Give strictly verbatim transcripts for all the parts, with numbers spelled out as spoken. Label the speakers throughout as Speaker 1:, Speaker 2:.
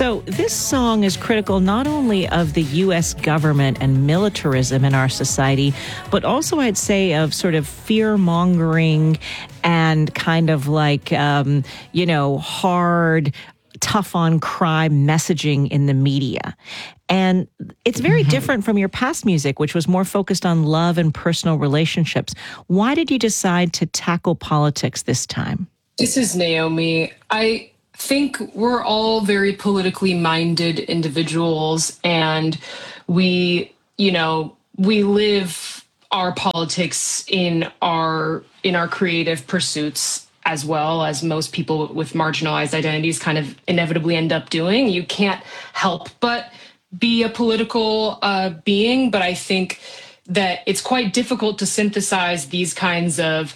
Speaker 1: So this song is critical not only of the U S government and militarism in our society, but also I'd say of sort of fear-mongering and kind of like, um, you know, hard, tough on crime messaging in the media. And it's very mm-hmm. different from your past music, which was more focused on love and personal relationships. Why did you decide to tackle politics this time?
Speaker 2: This is Naomi. I think we're all very politically minded individuals, and we, you know, we live our politics in our in our creative pursuits, as well as most people with marginalized identities kind of inevitably end up doing. You can't help but be a political uh, being, but I think that it's quite difficult to synthesize these kinds of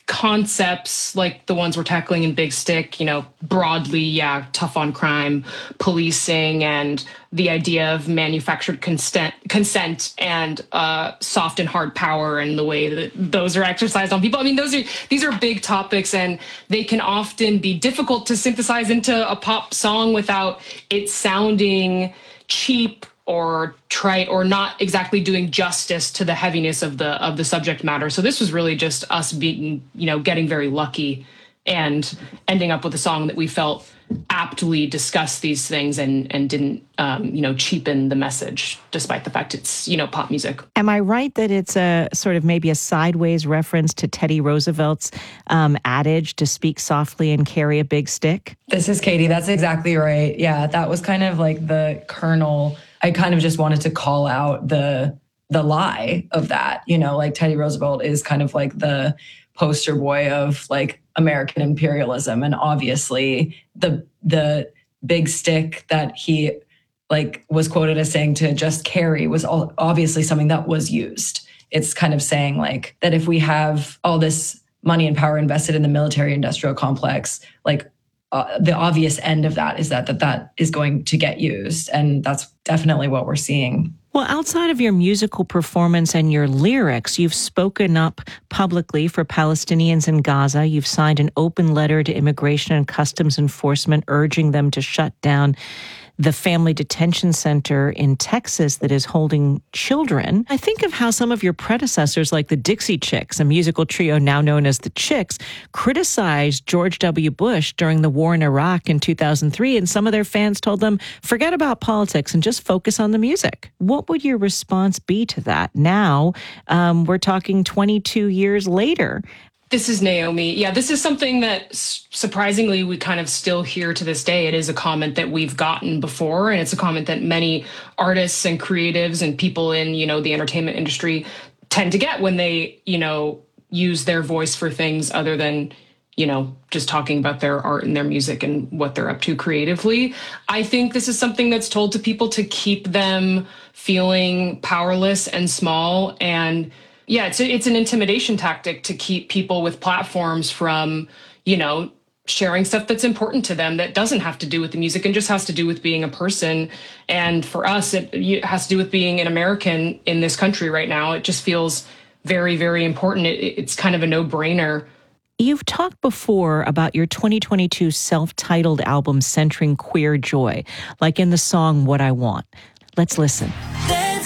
Speaker 2: concepts like the ones we're tackling in Big Stick, you know, broadly, yeah, tough on crime, policing, and the idea of manufactured consent, consent and uh, soft and hard power and the way that those are exercised on people. I mean, those are these are big topics, and they can often be difficult to synthesize into a pop song without it sounding cheap or trite or not exactly doing justice to the heaviness of the of the subject matter. So this was really just us being, you know, getting very lucky and ending up with a song that we felt aptly discussed these things and and didn't um, you know, cheapen the message, despite the fact it's, you know, pop music.
Speaker 1: Am I right that it's a sort of maybe a sideways reference to Teddy Roosevelt's um, adage to speak softly and carry a big stick?
Speaker 3: This is Katie. That's exactly right. Yeah, that was kind of like the kernel. I kind of just wanted to call out the the lie of that, you know, like Teddy Roosevelt is kind of like the poster boy of like American imperialism. And obviously the the big stick that he like was quoted as saying to just carry was all, obviously something that was used. It's kind of saying like that if we have all this money and power invested in the military industrial complex, like Uh, the obvious end of that is that, that that is going to get used. And that's definitely what we're seeing.
Speaker 1: Well, outside of your musical performance and your lyrics, you've spoken up publicly for Palestinians in Gaza. You've signed an open letter to Immigration and Customs Enforcement urging them to shut down the family detention center in Texas that is holding children. I think of how some of your predecessors, like the Dixie Chicks, a musical trio now known as the Chicks, criticized George W. Bush during the war in Iraq in two thousand three, and some of their fans told them, forget about politics and just focus on the music. What would your response be to that? Now, um, we're talking twenty-two years later.
Speaker 2: This is Naomi. Yeah, this is something that surprisingly we kind of still hear to this day. It is a comment that we've gotten before, and it's a comment that many artists and creatives and people in, you know, the entertainment industry tend to get when they, you know, use their voice for things other than, you know, just talking about their art and their music and what they're up to creatively. I think this is something that's told to people to keep them feeling powerless and small. And yeah, it's a, it's an intimidation tactic to keep people with platforms from, you know, sharing stuff that's important to them that doesn't have to do with the music and just has to do with being a person. And for us, it, it has to do with being an American in this country right now. It just feels very, very important. It, it's kind of a no-brainer.
Speaker 1: You've talked before about your twenty twenty-two self-titled album centering queer joy, like in the song What I Want. Let's listen.